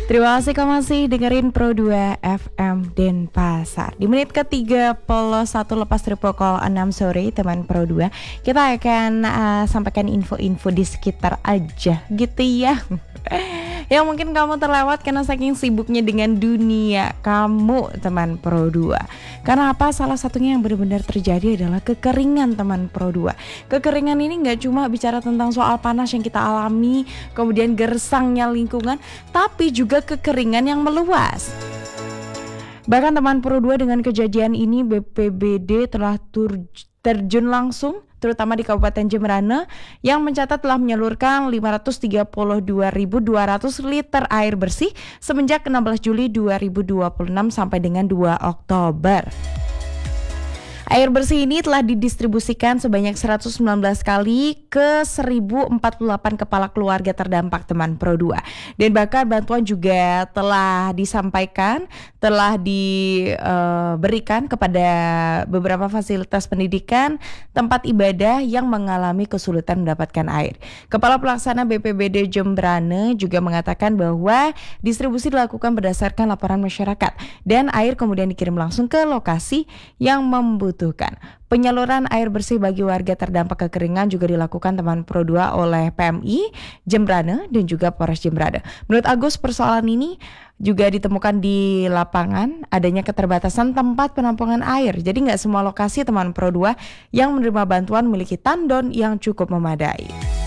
Terima kasih kamu masih dengerin Pro 2 FM Denpasar. Di menit ke-31 lepas dari pukul 6 sore teman Pro 2, kita akan sampaikan info-info di sekitar aja gitu ya. Yang mungkin kamu terlewat karena saking sibuknya dengan dunia kamu teman Pro 2. Karena apa? Salah satunya yang benar-benar terjadi adalah kekeringan teman Pro 2. Kekeringan ini gak cuma bicara tentang soal panas yang kita alami, kemudian gersangnya lingkungan, tapi juga kekeringan yang meluas. Bahkan teman Pro 2 dengan kejadian ini BPBD telah terjun langsung terutama di Kabupaten Jemberana yang mencatat telah menyalurkan 532.200 liter air bersih semenjak 16 Juli 2026 sampai dengan 2 Oktober. Air bersih ini telah didistribusikan sebanyak 119 kali ke 1048 kepala keluarga terdampak teman Pro 2. Dan bahkan bantuan juga telah disampaikan, telah diberikan kepada beberapa fasilitas pendidikan, tempat ibadah yang mengalami kesulitan mendapatkan air. Kepala Pelaksana BPBD Jemberana juga mengatakan bahwa distribusi dilakukan berdasarkan laporan masyarakat dan air kemudian dikirim langsung ke lokasi yang membutuhkan. Penyaluran air bersih bagi warga terdampak kekeringan juga dilakukan teman Pro 2 oleh PMI Jemberana dan juga Polres Jemberana. Menurut Agus, persoalan ini juga ditemukan di lapangan adanya keterbatasan tempat penampungan air. Jadi nggak semua lokasi teman Pro 2 yang menerima bantuan memiliki tandon yang cukup memadai.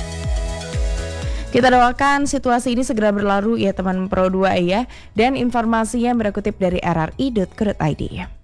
Kita doakan situasi ini segera berlalu ya teman Pro 2 ya. Dan informasinya berkutip dari rri.co.id.